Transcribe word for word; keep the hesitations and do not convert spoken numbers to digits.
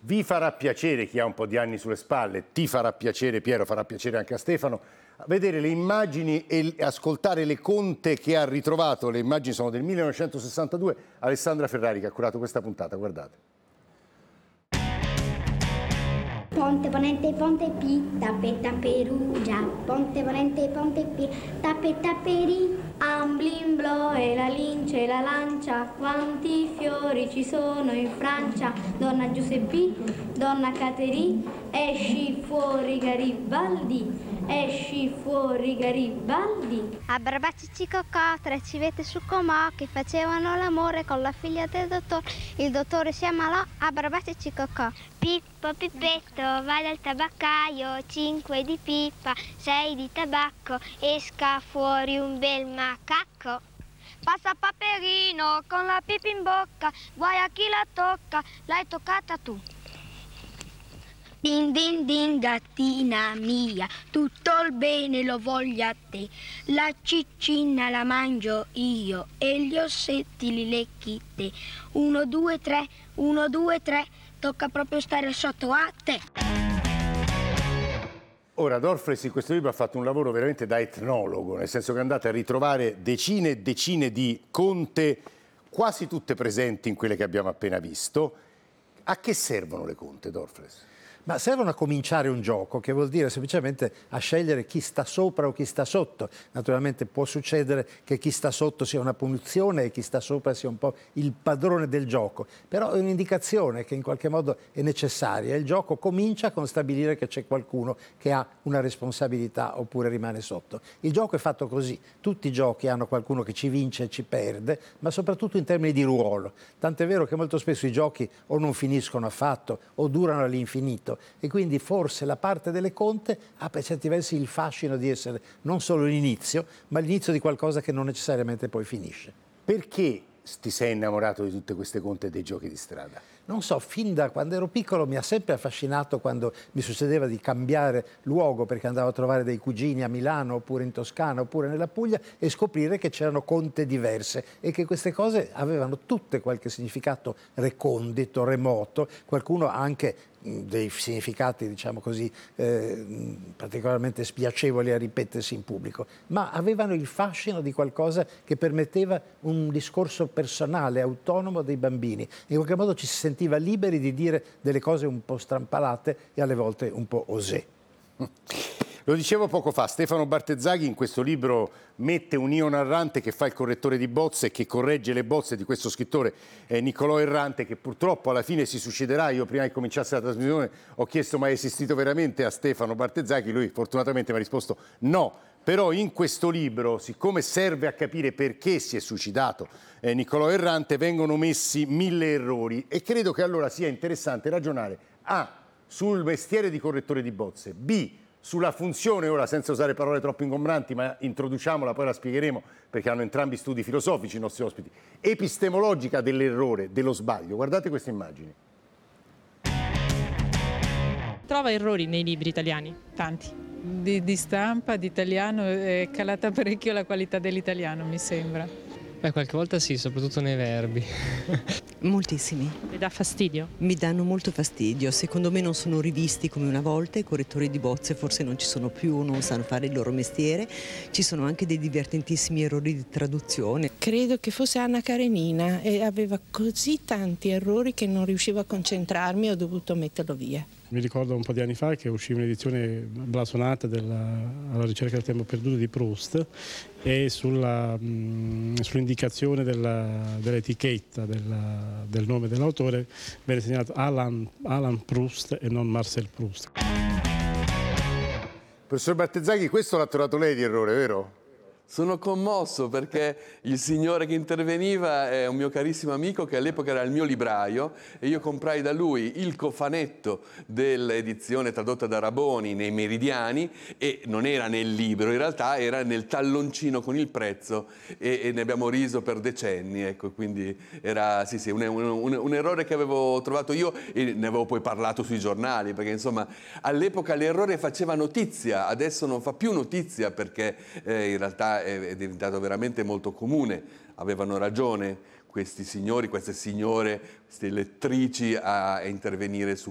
Vi farà piacere, chi ha un po' di anni sulle spalle, ti farà piacere, Piero, farà piacere anche a Stefano, vedere le immagini e ascoltare le conte che ha ritrovato. Le immagini sono del millenovecentosessantadue. Alessandra Ferrari che ha curato questa puntata, guardate. Ponte, ponente, ponte, pi, tappetta, perugia. Ponte, ponente, ponte, pi, tappetta, peri. Amblimblo e la lince e la lancia. Quanti fiori ci sono in Francia. Donna Giuseppi, donna Caterì. Esci fuori Garibaldi. Esci fuori Garibaldi. A Barbacici Cocò, tre civette su Comò che facevano l'amore con la figlia del dottore. Il dottore si ammalò a Barbacici Cocò. Pippo Pippetto va dal tabaccaio, cinque di pipa, sei di tabacco, esca fuori un bel macaco. Passa Paperino con la pipa in bocca, guai a chi la tocca, l'hai toccata tu. Din din din gattina mia, tutto il bene lo voglio a te. La ciccina la mangio io e gli ossetti li lecchi te. Uno, due, tre, uno, due, tre, tocca proprio stare sotto a te. Ora, Dorfles in questo libro ha fatto un lavoro veramente da etnologo, nel senso che andate a ritrovare decine e decine di conte, quasi tutte presenti in quelle che abbiamo appena visto. A che servono le conte, Dorfles? Ma servono a cominciare un gioco, che vuol dire semplicemente a scegliere chi sta sopra o chi sta sotto. Naturalmente può succedere che chi sta sotto sia una punizione e chi sta sopra sia un po' il padrone del gioco, però è un'indicazione che in qualche modo è necessaria. Il gioco comincia con stabilire che c'è qualcuno che ha una responsabilità oppure rimane sotto. Il gioco è fatto così, tutti i giochi hanno qualcuno che ci vince e ci perde, ma soprattutto in termini di ruolo. Tant'è vero che molto spesso i giochi o non finiscono affatto o durano all'infinito. E quindi forse la parte delle conte ha per certi versi il fascino di essere non solo l'inizio, ma l'inizio di qualcosa che non necessariamente poi finisce. Perché ti sei innamorato di tutte queste conte e dei giochi di strada? Non so, fin da quando ero piccolo mi ha sempre affascinato quando mi succedeva di cambiare luogo perché andavo a trovare dei cugini a Milano oppure in Toscana oppure nella Puglia e scoprire che c'erano conte diverse e che queste cose avevano tutte qualche significato recondito, remoto, qualcuno anche dei significati, diciamo così, eh, particolarmente spiacevoli a ripetersi in pubblico, ma avevano il fascino di qualcosa che permetteva un discorso personale, autonomo dei bambini. In qualche modo ci si sentiva liberi di dire delle cose un po' strampalate e alle volte un po' osé. Lo dicevo poco fa, Stefano Bartezzaghi in questo libro mette un io narrante che fa il correttore di bozze e che corregge le bozze di questo scrittore eh, Niccolò Errante, che purtroppo alla fine si succederà. Io prima che cominciasse la trasmissione ho chiesto ma è esistito veramente a Stefano Bartezzaghi, lui fortunatamente mi ha risposto no. Però in questo libro, siccome serve a capire perché si è suicidato eh, Niccolò Errante, vengono messi mille errori e credo che allora sia interessante ragionare A. sul mestiere di correttore di bozze, B. sulla funzione, ora senza usare parole troppo ingombranti, ma introduciamola, poi la spiegheremo, perché hanno entrambi studi filosofici i nostri ospiti, epistemologica dell'errore, dello sbaglio. Guardate queste immagini. Trova errori nei libri italiani? Tanti. Di, di stampa, di italiano, è calata parecchio la qualità dell'italiano, mi sembra. Beh, qualche volta sì, soprattutto nei verbi. Moltissimi. Le dà fastidio? Mi danno molto fastidio, secondo me non sono rivisti come una volta, i correttori di bozze forse non ci sono più, non sanno fare il loro mestiere, ci sono anche dei divertentissimi errori di traduzione. Credo che fosse Anna Karenina e aveva così tanti errori che non riuscivo a concentrarmi e ho dovuto metterlo via. Mi ricordo un po' di anni fa che uscì un'edizione blasonata della alla ricerca del tempo perduto di Proust e sulla, mh, sull'indicazione della, dell'etichetta della, del nome dell'autore venne segnato Alan, Alan Proust e non Marcel Proust. Professor Bartezzaghi, questo l'ha trovato lei di errore, vero? Sono commosso perché il signore che interveniva è un mio carissimo amico che all'epoca era il mio libraio e io comprai da lui il cofanetto dell'edizione tradotta da Raboni nei Meridiani e non era nel libro, in realtà era nel talloncino con il prezzo e, e ne abbiamo riso per decenni, ecco, quindi era sì, sì, un, un, un errore che avevo trovato io e ne avevo poi parlato sui giornali perché insomma all'epoca l'errore faceva notizia, adesso non fa più notizia perché eh, in realtà è diventato veramente molto comune. Avevano ragione questi signori, queste signore, queste lettrici a intervenire su